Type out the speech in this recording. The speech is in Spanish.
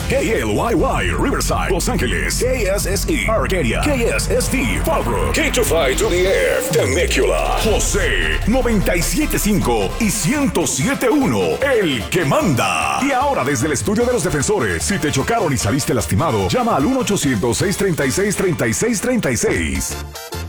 KLYY, Riverside, Los Ángeles. KSSE, Arcadia. KSST, Fallbrook. K252 to the Air, Temecula. José, 97.5 y 107.1, el que manda. Y ahora desde el estudio de los defensores, si te chocaron y saliste lastimado, llama al 1-800-636-3636.